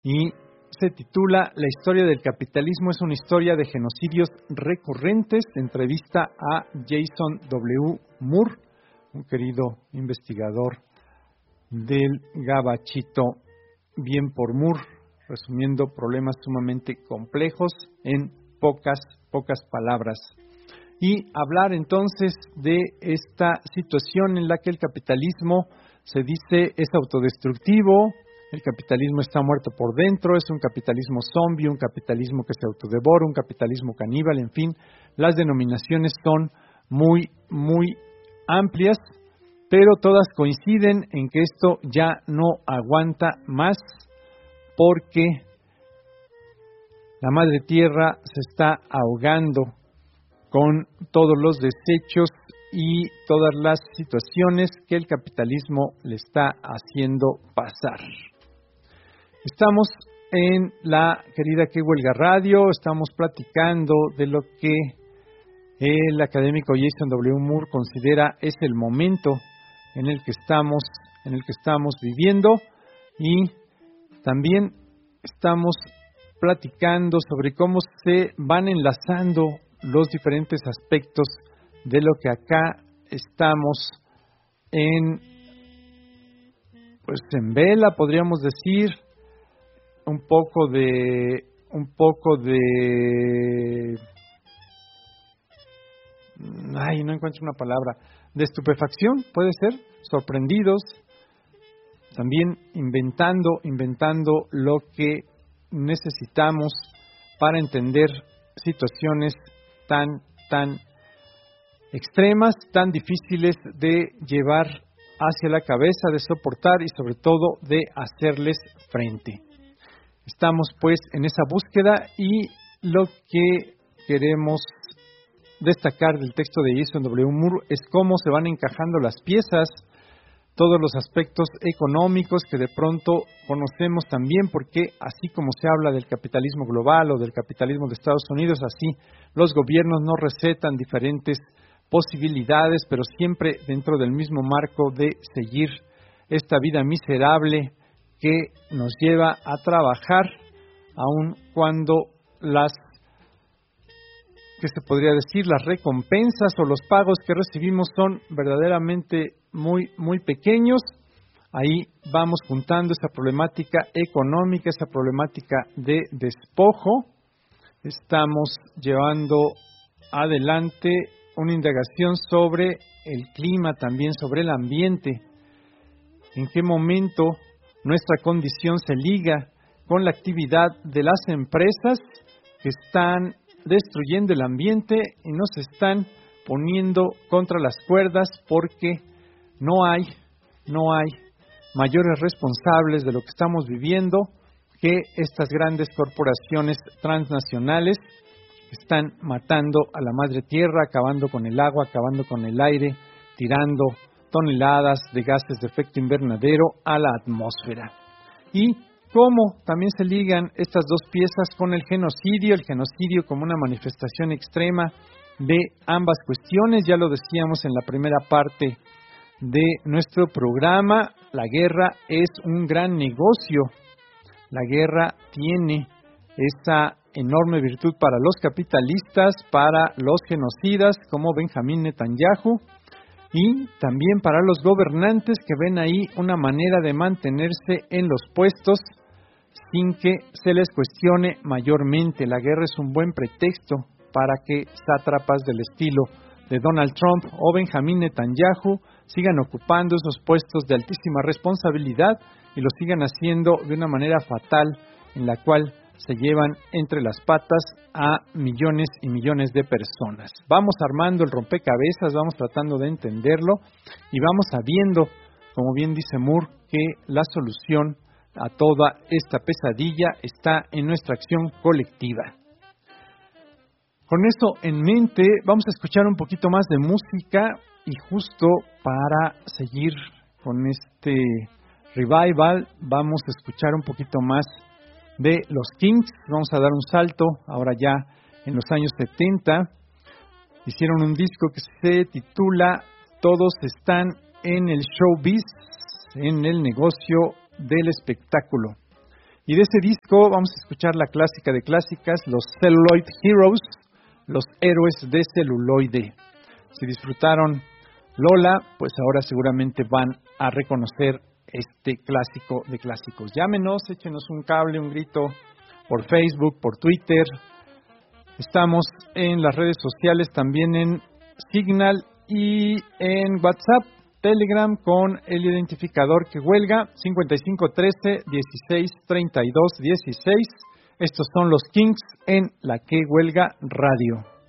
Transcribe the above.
y se titula La historia del capitalismo es una historia de genocidios recurrentes. Entrevista a Jason W. Moore, un querido investigador del Gabachito. Bien por Moore, resumiendo problemas sumamente complejos en pocas palabras. Y hablar entonces de esta situación en la que el capitalismo se dice es autodestructivo, el capitalismo está muerto por dentro, es un capitalismo zombie, un capitalismo que se autodevora, un capitalismo caníbal, en fin, las denominaciones son muy amplias, pero todas coinciden en que esto ya no aguanta más porque la madre tierra se está ahogando con todos los desechos y todas las situaciones que el capitalismo le está haciendo pasar. Estamos en la querida Que Huelga Radio, estamos platicando de lo que el académico Jason W. Moore considera es el momento en el que estamos viviendo, y también estamos platicando sobre cómo se van enlazando los diferentes aspectos de lo que acá estamos en vela, podríamos decir, un poco de no encuentro una palabra, de estupefacción, puede ser, sorprendidos, también inventando lo que necesitamos para entender situaciones tan extremas, tan difíciles de llevar hacia la cabeza, de soportar y sobre todo de hacerles frente. Estamos pues en esa búsqueda, y lo que queremos destacar del texto de Jason W. Moore es cómo se van encajando las piezas, todos los aspectos económicos que de pronto conocemos también, porque así como se habla del capitalismo global o del capitalismo de Estados Unidos, así los gobiernos nos recetan diferentes posibilidades, pero siempre dentro del mismo marco de seguir esta vida miserable que nos lleva a trabajar, aun cuando las recompensas o los pagos que recibimos son verdaderamente muy pequeños. Ahí vamos juntando esa problemática económica, esa problemática de despojo. Estamos llevando adelante una indagación sobre el clima, también sobre el ambiente. ¿En qué momento nuestra condición se liga con la actividad de las empresas que están destruyendo el ambiente y nos están poniendo contra las cuerdas, porque no hay mayores responsables de lo que estamos viviendo que estas grandes corporaciones transnacionales que están matando a la madre tierra, acabando con el agua, acabando con el aire, tirando toneladas de gases de efecto invernadero a la atmósfera. Y cómo también se ligan estas dos piezas con el genocidio como una manifestación extrema de ambas cuestiones. Ya lo decíamos en la primera parte de nuestro programa, la guerra es un gran negocio. La guerra tiene esa enorme virtud para los capitalistas, para los genocidas como Benjamín Netanyahu, y también para los gobernantes que ven ahí una manera de mantenerse en los puestos sin que se les cuestione mayormente. La guerra es un buen pretexto para que sátrapas del estilo de Donald Trump o Benjamín Netanyahu sigan ocupando esos puestos de altísima responsabilidad y lo sigan haciendo de una manera fatal, en la cual se llevan entre las patas a millones y millones de personas. Vamos armando el rompecabezas, vamos tratando de entenderlo y vamos sabiendo, como bien dice Moore, que la solución a toda esta pesadilla está en nuestra acción colectiva. Con eso en mente, vamos a escuchar un poquito más de música, y justo para seguir con este revival, vamos a escuchar un poquito más de los Kings. Vamos a dar un salto ahora ya en los años 70. Hicieron un disco que se titula Todos están en el showbiz, en el negocio del espectáculo. Y de ese disco vamos a escuchar la clásica de clásicas, los Celluloid Heroes, los héroes de celuloide. Si disfrutaron Lola, pues ahora seguramente van a reconocer este clásico de clásicos. Llámenos, échenos un cable, un grito por Facebook, por Twitter. Estamos en las redes sociales, también en Signal y en WhatsApp, Telegram con el identificador que huelga 5513-1632-16. Estos son los Kings en La Que Huelga Radio.